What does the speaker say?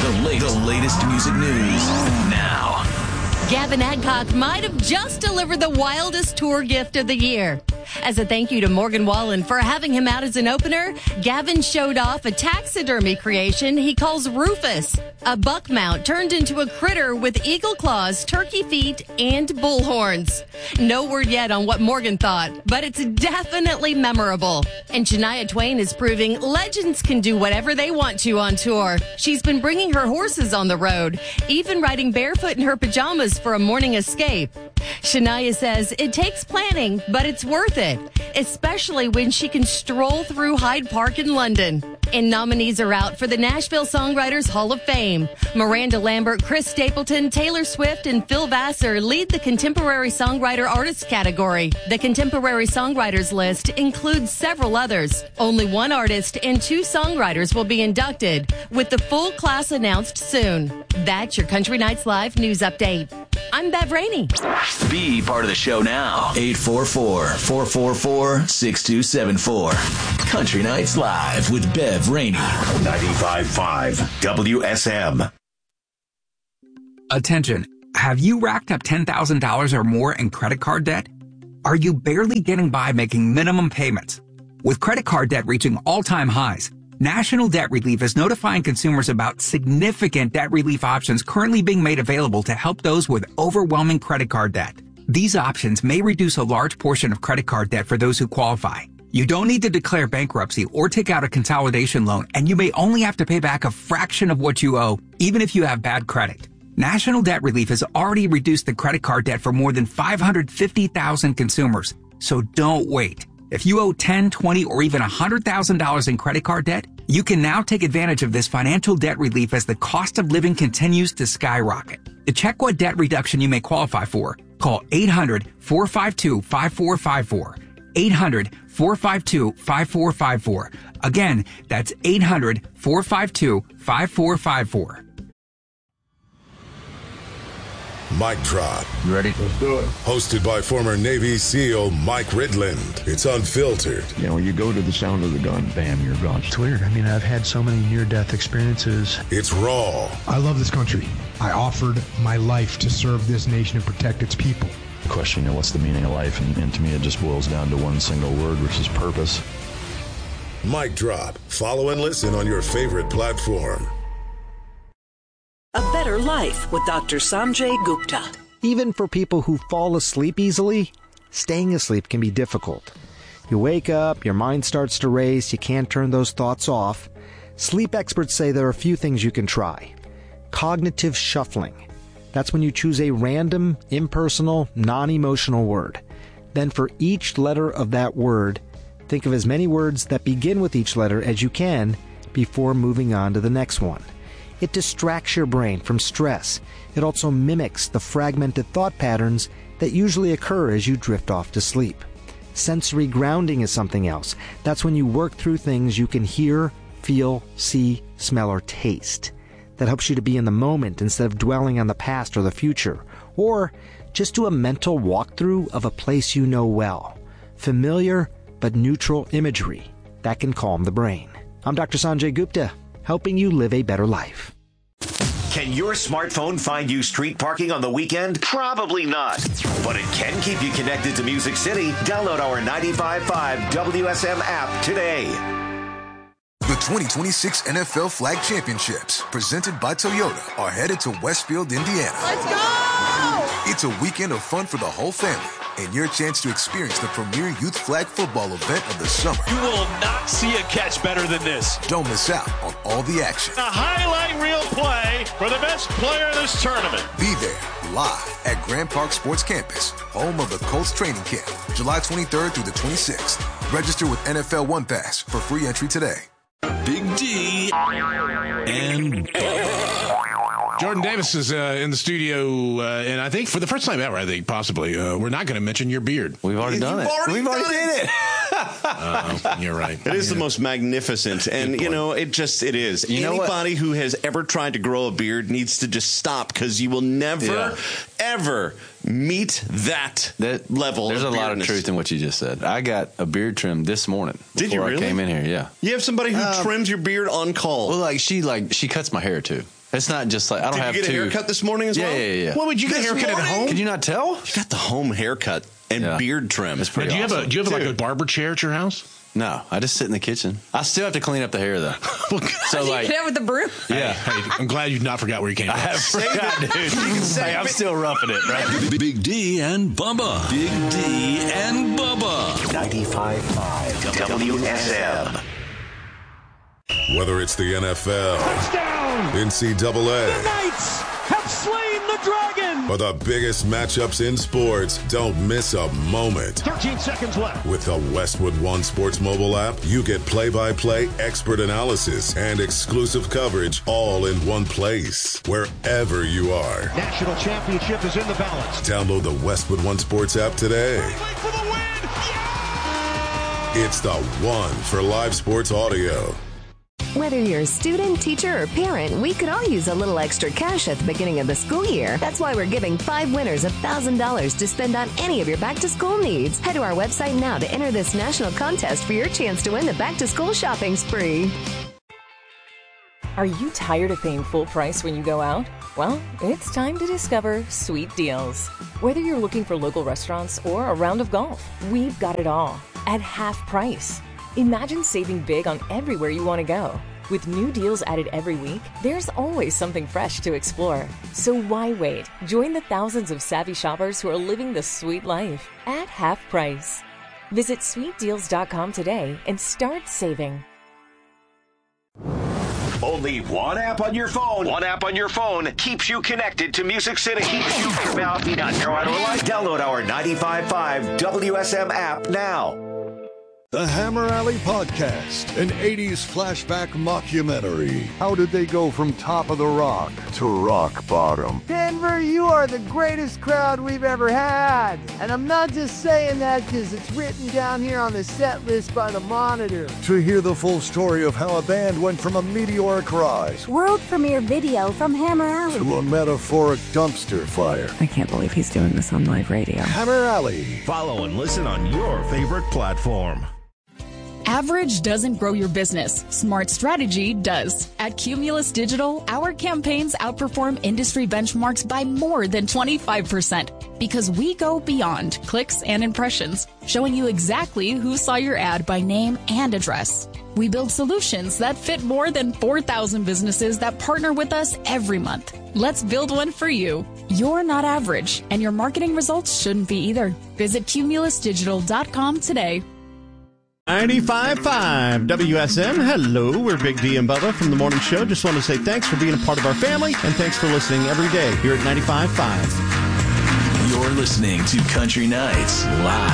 The latest music news now. Gavin Adcock might have just delivered the wildest tour gift of the year. As a thank you to Morgan Wallen for having him out as an opener, Gavin showed off a taxidermy creation he calls Rufus, a buck mount turned into a critter with eagle claws, turkey feet, and bull horns. No word yet on what Morgan thought, but it's definitely memorable. And Shania Twain is proving legends can do whatever they want to on tour. She's been bringing her horses on the road, even riding barefoot in her pajamas for a morning escape. Shania says it takes planning, but it's worth it, especially when she can stroll through Hyde Park in London. And nominees are out for the Nashville Songwriters Hall of Fame. Miranda Lambert, Chris Stapleton, Taylor Swift, and Phil Vassar lead the Contemporary Songwriter Artist category. The Contemporary Songwriters list includes several others. Only one artist and 2 songwriters will be inducted, with the full class announced soon. That's your Country Nights Live news update. I'm Bev Rainey. Be part of the show now. 844-444-6274. Country Nights Live with Bev Rainey. 95.5 WSM. Attention. Have you racked up $10,000 or more in credit card debt? Are you barely getting by making minimum payments? With credit card debt reaching all-time highs, National Debt Relief is notifying consumers about significant debt relief options currently being made available to help those with overwhelming credit card debt. These options may reduce a large portion of credit card debt for those who qualify. You don't need to declare bankruptcy or take out a consolidation loan, and you may only have to pay back a fraction of what you owe, even if you have bad credit. National Debt Relief has already reduced the credit card debt for more than 550,000 consumers, so don't wait. If you owe $10, $20, or even $100,000 in credit card debt, you can now take advantage of this financial debt relief as the cost of living continues to skyrocket. To check what debt reduction you may qualify for, call 800-452-5454. 800-452-5454. Again, that's 800-452-5454. Mic Drop. You ready? Let's do it. Hosted by former Navy SEAL Mike Ridland. It's unfiltered. You know, you go to the sound of the gun, bam, you're gone. It's weird. I mean, I've had so many near-death experiences. It's raw. I love this country. I offered my life to serve this nation and protect its people. The question, you know, what's the meaning of life? And to me, it just boils down to one single word, which is purpose. Mic Drop. Follow and listen on your favorite platform. A Better Life with Dr. Sanjay Gupta. Even for people who fall asleep easily, staying asleep can be difficult. You wake up, your mind starts to race, you can't turn those thoughts off. Sleep experts say there are a few things you can try. Cognitive shuffling. That's when you choose a random, impersonal, non-emotional word. Then for each letter of that word, think of as many words that begin with each letter as you can before moving on to the next one. It distracts your brain from stress. It also mimics the fragmented thought patterns that usually occur as you drift off to sleep. Sensory grounding is something else. That's when you work through things you can hear, feel, see, smell, or taste. That helps you to be in the moment instead of dwelling on the past or the future. Or just do a mental walkthrough of a place you know well. Familiar but neutral imagery. That can calm the brain. I'm Dr. Sanjay Gupta, helping you live a better life. Can your smartphone find you street parking on the weekend? Probably not. But it can keep you connected to Music City. Download our 95.5 WSM app today. The 2026 NFL Flag Championships, presented by Toyota, are headed to Westfield, Indiana. Let's go! It's a weekend of fun for the whole family and your chance to experience the premier youth flag football event of the summer. You will not see a catch better than this. Don't miss out on all the action. A highlight reel play for the best player in this tournament. Be there live at Grand Park Sports Campus, home of the Colts training camp, July 23rd through the 26th. Register with NFL One Pass for free entry today. Big D and Jordan Davis is in the studio, and I think for the first time ever, possibly, we're not going to mention your beard. We've already done it. We've already did it. You're right. It is the most magnificent, and it is. Anybody who has ever tried to grow a beard needs to just stop, because you will never, ever meet that level. There's of a lot of truth in what you just said. I got a beard trim this morning. Did you really? I came in here, yeah. You have somebody who trims your beard on call. Well, she cuts my hair too. It's not just like I don't have to. Did you get a haircut this morning as well? Yeah. What would you get a haircut at home? Could you not tell? You got the home haircut and beard trim. It's pretty awesome. Do you have like a barber chair at your house? No, I just sit in the kitchen. I still have to clean up the hair though. So like, you get with the broom. Yeah. Hey, I'm glad you not forgot where you came from. I forgot, dude. Hey, I'm still roughing it, right? Big D and Bubba. Big D and Bubba. 95.5 WSM. Whether it's the NFL, Touchdown! NCAA, The Knights have slain the dragon! or the biggest matchups in sports, don't miss a moment. 13 seconds left. With the Westwood One Sports mobile app, you get play-by-play expert analysis and exclusive coverage all in one place, wherever you are. National championship is in the balance. Download the Westwood One Sports app today. For the win! It's the one for live sports audio. Whether you're a student, teacher, or parent, we could all use a little extra cash at the beginning of the school year. That's why we're giving 5 winners $1,000 to spend on any of your back-to-school needs. Head to our website now to enter this national contest for your chance to win the back-to-school shopping spree. Are you tired of paying full price when you go out? Well, it's time to discover Sweet Deals. Whether you're looking for local restaurants or a round of golf, we've got it all at half price. Imagine saving big on everywhere you want to go. With new deals added every week, there's always something fresh to explore. So why wait? Join the thousands of savvy shoppers who are living the sweet life at half price. Visit sweetdeals.com today and start saving. Only one app on your phone. One app on your phone keeps you connected to Music City. Keeps you from out of life. Download our 95.5 WSM app now. The Hammer Alley Podcast, an 80s flashback mockumentary. How did they go from top of the rock to rock bottom? Denver, you are the greatest crowd we've ever had. And I'm not just saying that because it's written down here on the set list by the Monitor. To hear the full story of how a band went from a meteoric rise, world premiere video from Hammer Alley, to a metaphoric dumpster fire. I can't believe he's doing this on live radio. Hammer Alley. Follow and listen on your favorite platform. Average doesn't grow your business. Smart strategy does. At Cumulus Digital, our campaigns outperform industry benchmarks by more than 25% because we go beyond clicks and impressions, showing you exactly who saw your ad by name and address. We build solutions that fit more than 4,000 businesses that partner with us every month. Let's build one for you. You're not average, and your marketing results shouldn't be either. Visit cumulusdigital.com today. 95.5 WSM. Hello, we're Big D and Bubba from the morning show. Just want to say thanks for being a part of our family and thanks for listening every day here at 95.5. You're listening to Country Nights Live.